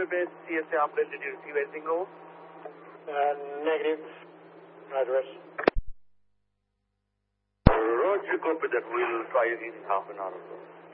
Naval Base, CSA update. Did you receive anything, over? Negative. Address. Roger, copy that. We'll try it in half an hour or so.